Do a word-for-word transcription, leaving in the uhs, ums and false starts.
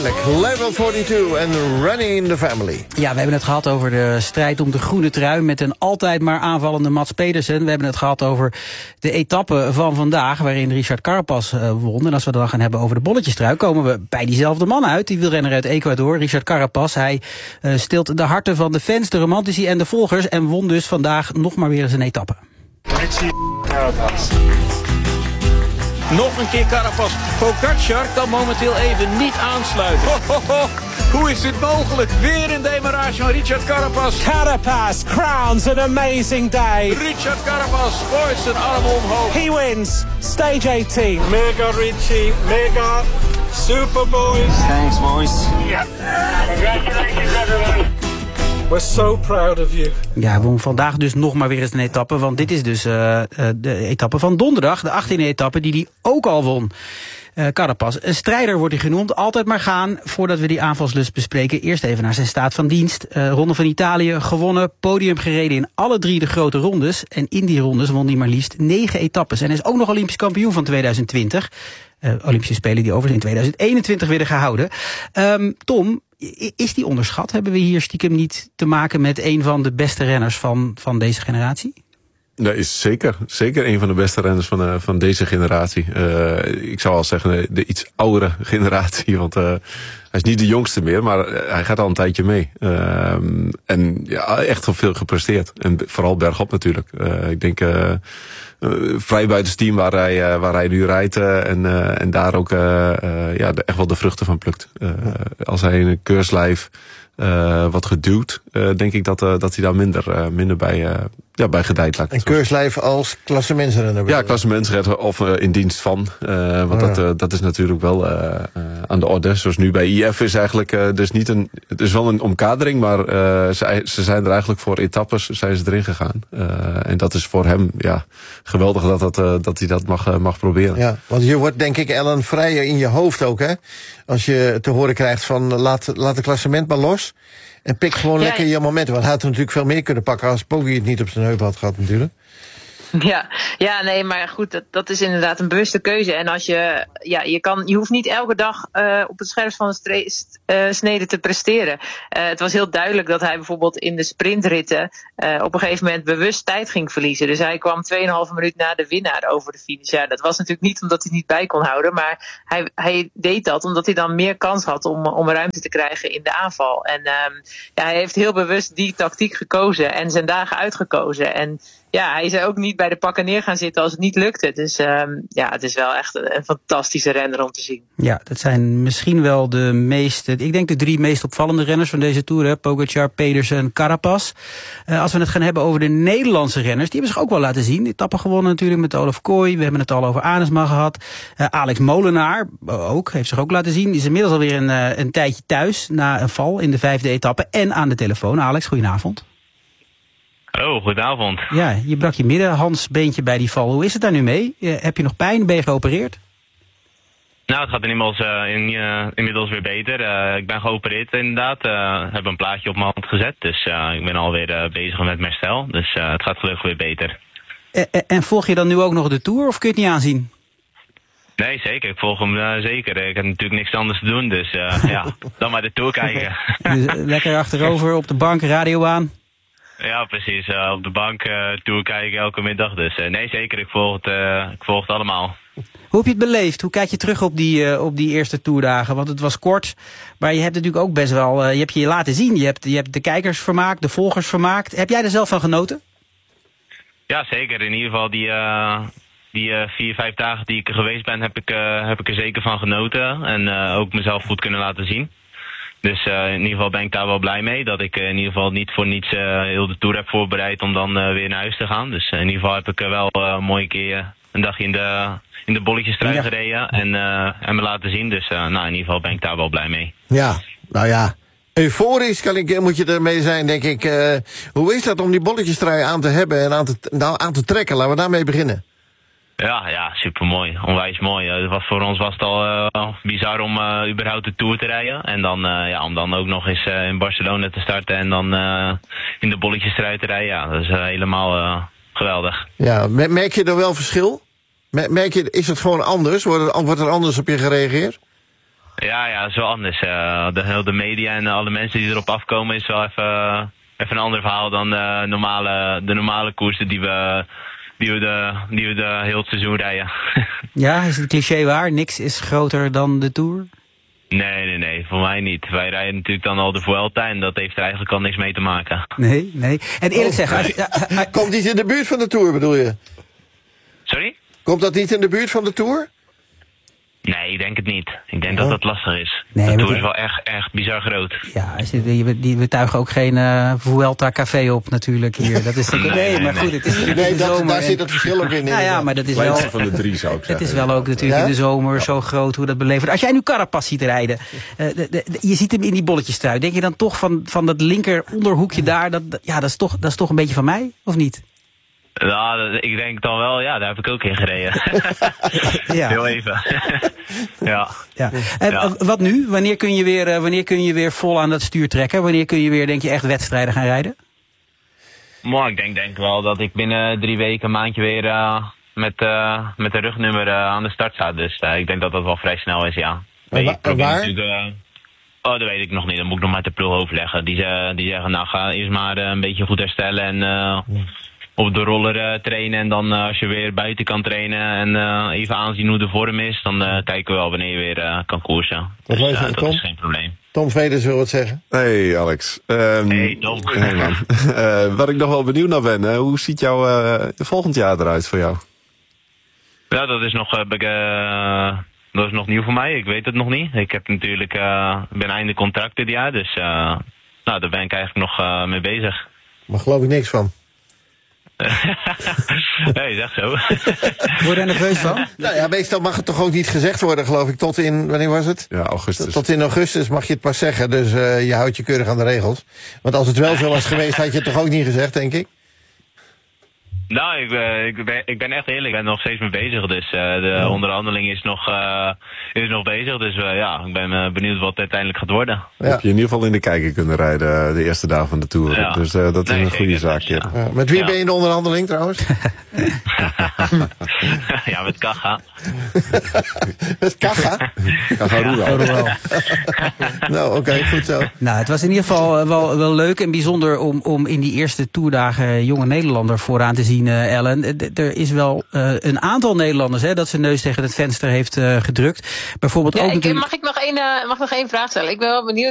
heerlijk. Level tweeënveertig en Running in the Family. Ja, we hebben het gehad over de strijd om de groene trui met een altijd maar aanvallende Mats Pedersen. We hebben het gehad over de etappe van vandaag waarin Richard Carapaz uh, won. En als we het dan gaan hebben over de bolletjestrui, komen we bij diezelfde man uit. Die wielrenner uit Ecuador, Richard Carapaz. Hij uh, stilt de harten van de fans, de romantici en de volgers en won dus vandaag nog maar weer eens een etappe. Richie Carapaz. Nog een keer Carapaz. Pogacar kan momenteel even niet aansluiten. Ho, ho, ho. Hoe is dit mogelijk? Weer een demarrage van Richard Carapaz. Carapaz crowns an amazing day. Richard Carapaz gooit zijn armen omhoog. He wins stage eighteen. Mega Richie, mega super boys. Thanks boys. Yeah. Congratulations everyone. We're so proud of you. Ja, we won vandaag dus nog maar weer eens een etappe. Want dit is dus uh, de etappe van donderdag. De achttiende etappe die hij ook al won. Uh, Carapaz. Een strijder wordt hij genoemd. Altijd maar gaan. Voordat we die aanvalslust bespreken. Eerst even naar zijn staat van dienst. Uh, Ronde van Italië gewonnen. Podium gereden in alle drie de grote rondes. En in die rondes won hij maar liefst negen etappes. En hij is ook nog Olympisch kampioen van tweeduizend twintig. Uh, Olympische Spelen die overigens in tweeduizend eenentwintig werden gehouden. Um, Tom, is die onderschat? Hebben we hier stiekem niet te maken met een van de beste renners van, van deze generatie? Dat is zeker, zeker een van de beste renners van, uh, van deze generatie. Uh, ik zou al zeggen de, de iets oudere generatie, want uh, hij is niet de jongste meer, maar uh, hij gaat al een tijdje mee. Uh, en ja, echt al veel gepresteerd. En vooral bergop natuurlijk. Uh, ik denk uh, uh, vrij buiten team waar hij, uh, waar hij nu rijdt uh, en, uh, en daar ook uh, uh, ja, de, echt wel de vruchten van plukt. Uh, als hij in een keurslijf uh, wat geduwd, uh, denk ik dat, uh, dat hij daar minder, uh, minder bij... Uh, Ja, bij gedijt laat ik het een keurslijf als klassementsrenner. Ja, klassementsrenner of uh, in dienst van. Uh, want oh, ja. dat, uh, dat is natuurlijk wel uh, uh, aan de orde. Zoals nu bij I F is eigenlijk uh, dus niet een... Het is wel een omkadering, maar uh, ze, ze zijn er eigenlijk voor etappes zijn ze erin gegaan. Uh, en dat is voor hem ja, geweldig dat, dat, uh, dat hij dat mag, uh, mag proberen. Ja, want je wordt denk ik, Ellen, vrijer in je hoofd ook, hè? Als je te horen krijgt van laat, laat de klassement maar los. En pik gewoon ja, lekker je momenten. Want hij had natuurlijk veel meer kunnen pakken als Poggi het niet op zijn heup had gehad natuurlijk. Ja, ja, nee, maar goed, dat, dat is inderdaad een bewuste keuze. En als je, ja, je kan, je hoeft niet elke dag uh, op het scherpst van de stre- uh, snede te presteren. Uh, het was heel duidelijk dat hij bijvoorbeeld in de sprintritten uh, op een gegeven moment bewust tijd ging verliezen. Dus hij kwam tweeënhalve minuut na de winnaar over de finish. Ja, dat was natuurlijk niet omdat hij niet bij kon houden, maar hij, hij deed dat omdat hij dan meer kans had om, om ruimte te krijgen in de aanval. En um, ja, hij heeft heel bewust die tactiek gekozen en zijn dagen uitgekozen. En ja, hij is er ook niet bij de pakken neer gaan zitten als het niet lukte. Dus um, ja, het is wel echt een, een fantastische renner om te zien. Ja, dat zijn misschien wel de meest, ik denk de drie meest opvallende renners van deze Tour. Hè? Pogacar, Pedersen en Carapaz. Uh, als we het gaan hebben over de Nederlandse renners, die hebben zich ook wel laten zien. Etappen gewonnen natuurlijk met Olaf Kooi. We hebben het al over Aresma gehad. Uh, Alex Molenaar ook, heeft zich ook laten zien. Die is inmiddels alweer een, uh, een tijdje thuis na een val in de vijfde etappe. En aan de telefoon. Alex, goedenavond. Hallo, goedenavond. Ja, je brak je middenhandsbeentje bij die val. Hoe is het daar nu mee? Uh, heb je nog pijn? Ben je geopereerd? Nou, het gaat inmiddels, uh, in, uh, inmiddels weer beter. Uh, ik ben geopereerd inderdaad. Uh, heb een plaatje op mijn hand gezet. Dus uh, ik ben alweer uh, bezig met mijn herstel. Dus uh, het gaat gelukkig weer beter. Uh, uh, en volg je dan nu ook nog de Tour of kun je het niet aanzien? Nee, zeker. Ik volg hem uh, zeker. Ik heb natuurlijk niks anders te doen. Dus uh, ja, dan maar de Tour kijken. Dus, uh, lekker achterover op de bank, radio aan. Ja, precies. Uh, op de bank uh, Tour kijken elke middag. Dus uh, nee, zeker. Ik volg, het, uh, ik volg het allemaal. Hoe heb je het beleefd? Hoe kijk je terug op die, uh, op die eerste toerdagen? Want het was kort, maar je hebt natuurlijk ook best wel... Uh, je hebt je laten zien. Je hebt, je hebt de kijkers vermaakt, de volgers vermaakt. Heb jij er zelf van genoten? Ja, zeker. In ieder geval die, uh, die uh, vier, vijf dagen die ik er geweest ben... heb ik, uh, heb ik er zeker van genoten. En uh, ook mezelf goed kunnen laten zien. Dus uh, in ieder geval ben ik daar wel blij mee. Dat ik uh, in ieder geval niet voor niets uh, heel de Tour heb voorbereid om dan uh, weer naar huis te gaan. Dus uh, in ieder geval heb ik uh, wel uh, een mooie keer een dagje in de, in de bolletjestrui ja. gereden. En, uh, en me laten zien. Dus uh, nou, in ieder geval ben ik daar wel blij mee. Ja, nou ja. Euforisch kan ik, moet je ermee zijn, denk ik. Uh, hoe is dat om die bolletjestrui aan te hebben en aan te, nou, aan te trekken? Laten we daarmee beginnen. Ja, ja, supermooi. Onwijs mooi. Uh, was, voor ons was het al uh, bizar om uh, überhaupt de Tour te rijden. En dan, uh, ja, om dan ook nog eens uh, in Barcelona te starten en dan uh, in de bolletjesstrijd te rijden. Ja, dat is uh, helemaal uh, geweldig. Ja, merk je er wel verschil? Merk je, is het gewoon anders? Wordt er, wordt er anders op je gereageerd? Ja, ja, dat is wel anders. Uh, de hele media en alle mensen die erop afkomen is wel even, uh, even een ander verhaal dan de normale, de normale koersen die we, die we, de, die we de heel het seizoen rijden. Ja, is het cliché waar? Niks is groter dan de Tour? Nee, nee, nee, voor mij niet. Wij rijden natuurlijk dan al de Vuelta en dat heeft er eigenlijk al niks mee te maken. Nee, nee. En eerlijk oh, zeggen... nee. Als, uh, uh, Komt niet in de buurt van de Tour, bedoel je? Sorry? Komt dat niet in de buurt van de Tour? Nee, ik denk het niet. Ik denk oh. dat dat lastig is. Nee, de Tour de... is wel echt, echt bizar groot. Ja, die, die betuigen ook geen uh, Vuelta Café op natuurlijk hier. Dat is nee, nee, nee, maar goed, het is natuurlijk nee, in de dat, zomer. daar zit het verschil ook in. Nou ja, maar dat is wel... van de drie zou ik zeggen. Het is wel ook natuurlijk ja? in de zomer ja. zo groot hoe dat beleeft. Als jij nu Carapaz ziet rijden, uh, de, de, de, je ziet hem in die bolletjestrui. Denk je dan toch van, van dat linker onderhoekje daar, dat, ja, dat is, toch, dat is toch een beetje van mij, of niet? Nou, ik denk dan wel, ja, daar heb ik ook in gereden. ja. Heel even. ja. Ja. En ja. wat nu? Wanneer kun, je weer, wanneer kun je weer vol aan dat stuur trekken? Wanneer kun je weer, denk je, echt wedstrijden gaan rijden? Maar ik denk, denk wel dat ik binnen drie weken, een maandje weer uh, met, uh, met een rugnummer uh, aan de start sta. Dus uh, ik denk dat dat wel vrij snel is, ja. En wa- en waar? Uh, oh, dat weet ik nog niet. Dat moet ik nog met de ploeg overleggen. Die, uh, die zeggen, nou, ga eerst maar uh, een beetje goed herstellen en... Uh, ja. op de roller uh, trainen en dan uh, als je weer buiten kan trainen en uh, even aanzien hoe de vorm is, dan uh, kijken we wel wanneer je weer uh, kan koersen. Wat dus, uh, dat Tom? is geen probleem. Tom Veders wil wat zeggen. Hey Alex. Um, hey Tom. Hey man. uh, wat ik nog wel benieuwd naar ben, uh, hoe ziet jouw uh, volgend jaar eruit voor jou? Ja, dat is nog, uh, uh, dat is nog nieuw voor mij. Ik weet het nog niet. Ik heb natuurlijk, uh, ben einde contract dit jaar, dus uh, nou, daar ben ik eigenlijk nog uh, mee bezig. Maar geloof ik niks van. Nee, zeg zo. Word je er nerveus van? Nou ja, meestal mag het toch ook niet gezegd worden, geloof ik, tot in, wanneer was het? Ja, augustus. Tot in augustus mag je het pas zeggen, dus uh, je houdt je keurig aan de regels. Want als het wel zo was geweest, had je het toch ook niet gezegd, denk ik? Nou, ik, uh, ik, ben, ik ben echt eerlijk, ik ben er nog steeds mee bezig. Dus uh, de ja. onderhandeling is nog, uh, is nog bezig. Dus uh, ja, ik ben uh, benieuwd wat het uiteindelijk gaat worden. Ja. Heb je in ieder geval in de kijker kunnen rijden de eerste dagen van de Tour. Ja. Dus uh, dat nee, is een goede zaak. Ja. Ja. Met wie ja. ben je in de onderhandeling trouwens? Ja, met Kaga. Met Kaga? Kaga Rural. Nou, oké, okay, goed zo. Nou, het was in ieder geval wel, wel leuk en bijzonder om, om in die eerste toerdagen jonge Nederlander vooraan te zien. Uh, Ellen, d- er is wel uh, een aantal Nederlanders hè, dat zijn neus tegen het venster heeft uh, gedrukt. Bijvoorbeeld ja, ook ik, natuurlijk... mag ik nog één uh, mag nog één vraag stellen? Ik ben wel benieuwd.